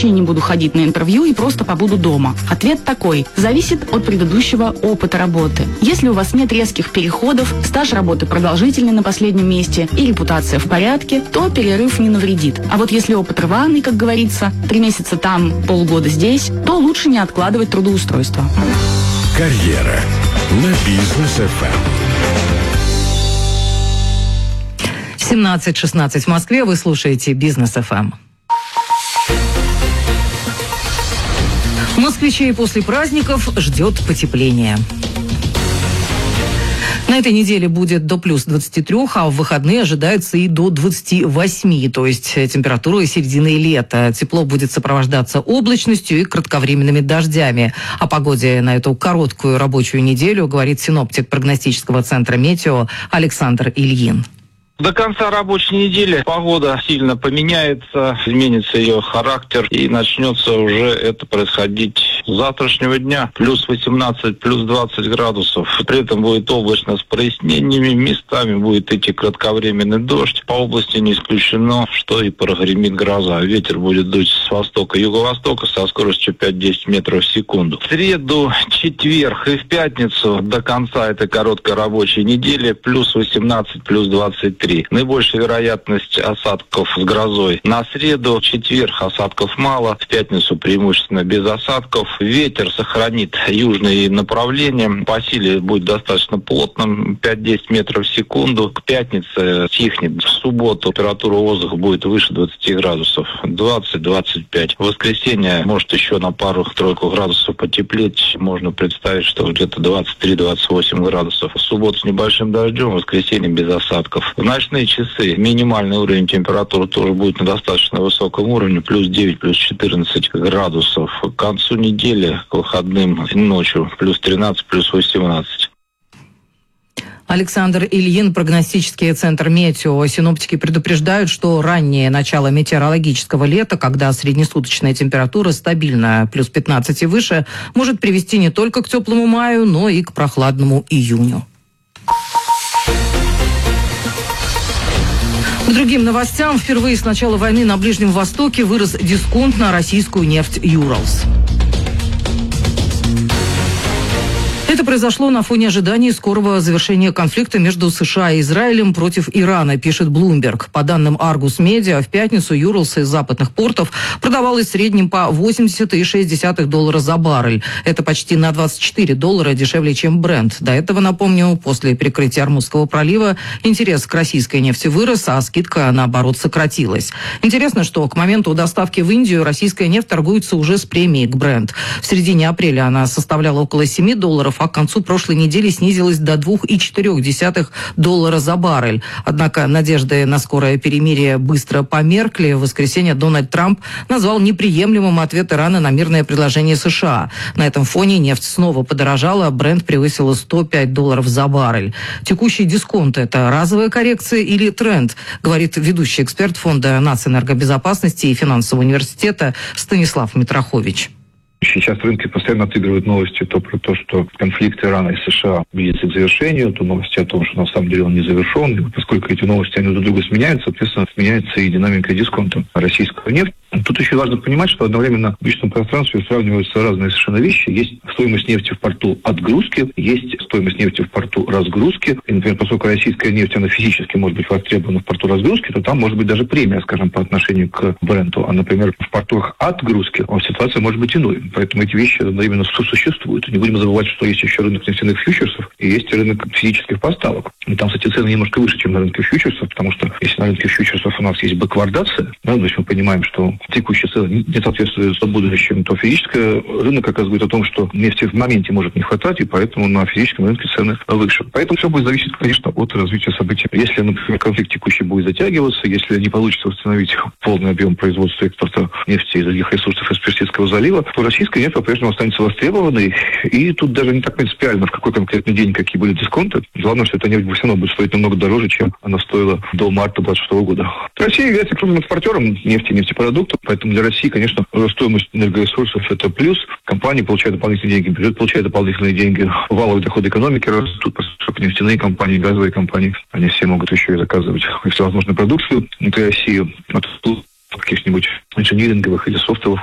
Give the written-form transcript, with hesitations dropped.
вообще не буду ходить на интервью и просто побуду дома? Ответ такой. Зависит от предыдущего опыта работы. Если у вас нет резких переходов, стаж работы продолжительный на последнем месте и репутация в порядке, то перерыв не навредит. А вот если опыт рваный, как говорится, 3 месяца там, полгода здесь, то лучше не откладывать трудоустройство. Карьера на Бизнес ФМ. 17:16 в Москве. Вы слушаете Бизнес ФМ. Москвичей после праздников ждет потепление. На этой неделе будет до плюс 23, а в выходные ожидается и до 28, то есть температура середины лета. Тепло будет сопровождаться облачностью и кратковременными дождями. О погоде на эту короткую рабочую неделю говорит синоптик прогностического центра «Метео» Александр Ильин. До конца рабочей недели погода сильно поменяется, изменится ее характер, и начнется уже это происходить с завтрашнего дня. Плюс 18, плюс 20 градусов. При этом будет облачно с прояснениями, местами будет идти кратковременный дождь. По области не исключено, что и прогремит гроза. Ветер будет дуть с востока и юго-востока со скоростью 5-10 метров в секунду. В среду, четверг и в пятницу до конца этой короткой рабочей недели плюс 18, плюс 23. Наибольшая вероятность осадков с грозой. На среду, четверг осадков мало, в пятницу преимущественно без осадков. Ветер сохранит южные направления, по силе будет достаточно плотным, 5-10 метров в секунду. К пятнице стихнет. В субботу температура воздуха будет выше 20 градусов, 20-25. В воскресенье может еще на пару-тройку градусов потеплеть. Можно представить, что где-то 23-28 градусов. В субботу с небольшим дождем, в воскресенье без осадков. В ночные часы минимальный уровень температуры тоже будет на достаточно высоком уровне, плюс 9, плюс 14 градусов. К концу недели, к выходным ночью, плюс 13, плюс 18. Александр Ильин, прогностический центр «Метео». Синоптики предупреждают, что раннее начало метеорологического лета, когда среднесуточная температура стабильная, плюс 15 и выше, может привести не только к теплому маю, но и к прохладному июню. К другим новостям. Впервые с начала войны на Ближнем Востоке вырос дисконт на российскую нефть «Юралс». Это произошло на фоне ожиданий скорого завершения конфликта между США и Израилем против Ирана, пишет Bloomberg. По данным Argus Media, в пятницу «Юралс» из западных портов продавалась в среднем по $80,6 за баррель. Это почти на $24 дешевле, чем Brent. До этого, напомню, после перекрытия Ормузского пролива интерес к российской нефти вырос, а скидка, наоборот, сократилась. Интересно, что к моменту доставки в Индию российская нефть торгуется уже с премией к Brent. В середине апреля она составляла около $7, а к концу прошлой недели снизилась до $2,4 за баррель. Однако надежды на скорое перемирие быстро померкли. В воскресенье Дональд Трамп назвал неприемлемым ответ Ирана на мирное предложение США. На этом фоне нефть снова подорожала, Brent превысила $105 за баррель. Текущий дисконт – это разовая коррекция или тренд, говорит ведущий эксперт Фонда нацэнергобезопасности и финансового университета Станислав Митрохович. Сейчас рынки постоянно отыгрывают новости то про то, что конфликт Ирана и США близится к завершению, то новости о том, что на самом деле он не завершен. И поскольку эти новости они друг друга сменяются, соответственно, сменяется и динамика дисконта российского нефти. Тут еще важно понимать, что одновременно в личном пространстве сравниваются разные совершенно вещи. Есть стоимость нефти в порту отгрузки, есть стоимость нефти в порту разгрузки. И, например, поскольку российская нефть, она физически может быть востребована в порту разгрузки, то там может быть даже премия, скажем, по отношению к Бренту. А, например, в портах отгрузки ситуация может быть иной. Поэтому эти вещи одновременно сосуществуют. Не будем забывать, что есть еще рынок нефтяных фьючерсов и есть рынок физических поставок. И там, кстати, цены немножко выше, чем на рынке фьючерсов, потому что если на рынке фьючерсов у нас есть бэквардация, да, то есть мы понимаем, что текущие цены не соответствуют будущим, то физический рынок оказывает о том, что нефти в моменте может не хватать, и поэтому на физическом рынке цены выше. Поэтому все будет зависеть, конечно, от развития событий. Если, например, конфликт текущий будет затягиваться, если не получится восстановить полный объем производства и экспорта нефти и других ресурсов из Персидского залива, то российская нефть по-прежнему останется востребованной. И тут даже не так принципиально, в какой конкретный день какие были дисконты. Главное, что эта нефть все равно будет стоить намного дороже, чем она стоила до марта 2026 года. Россия является крупным экспортером нефти и нефтепродуктов, поэтому для России, конечно, стоимость энергоресурсов – это плюс. Компании получают дополнительные деньги, бюджет получает дополнительные деньги, валовые доходы экономики растут, поскольку нефтяные компании, газовые компании, они все могут еще и заказывать всевозможную продукцию внутри России, от каких-нибудь инжиниринговых или софтовых